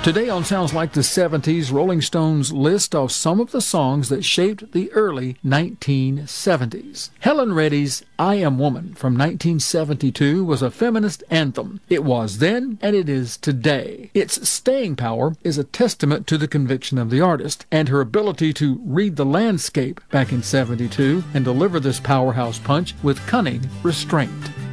Today on Sounds Like the 70s, Rolling Stones list of some of the songs that shaped the early 1970s. Helen Reddy's I Am Woman from 1972 was a feminist anthem. It was then, and it is today. Its staying power is a testament to the conviction of the artist and her ability to read the landscape back in 72 and deliver this powerhouse punch with cunning restraint.